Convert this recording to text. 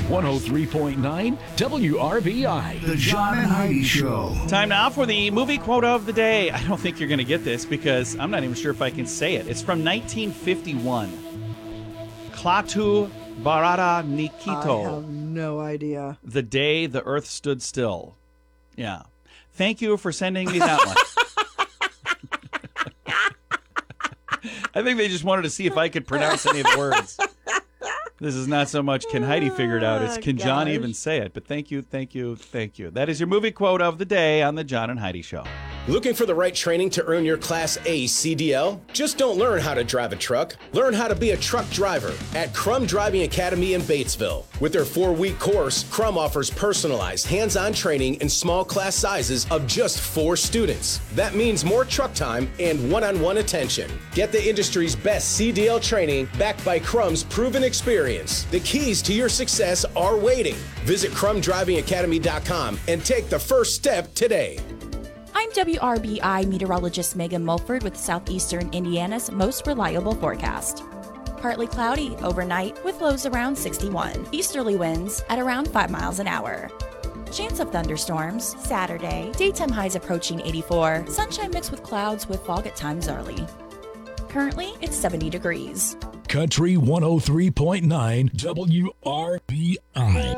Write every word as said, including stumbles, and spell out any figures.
one oh three point nine W R B I. The John and Heidi Show. Time now for the movie quote of the day. I don't think you're going to get this because I'm not even sure if I can say it. It's from nineteen fifty-one. Klaatu Barada Nikito. I have no idea. The day the earth stood still. Yeah. Thank you for sending me that one. I think they just wanted to see if I could pronounce any of the words. This is not so much can Heidi figure it out, it's can Oh, John gosh. even say it. But thank you, thank you, thank you. That is your movie quote of the day on the John and Heidi Show. Looking for the right training to earn your Class A C D L? Just don't learn how to drive a truck. Learn how to be a truck driver at Crum Driving Academy in Batesville. With their four-week course, Crum offers personalized, hands-on training in small class sizes of just four students. That means more truck time and one-on-one attention. Get the industry's best C D L training backed by Crum's proven experience. The keys to your success are waiting. Visit crum driving academy dot com and take the first step today. I'm W R B I meteorologist Megan Mulford with Southeastern Indiana's most reliable forecast. Partly cloudy overnight with lows around sixty-one. Easterly winds at around five miles an hour. Chance of thunderstorms Saturday. Daytime highs approaching eighty-four. Sunshine mixed with clouds with fog at times early. Currently, it's seventy degrees. Country one oh three point nine W R B I.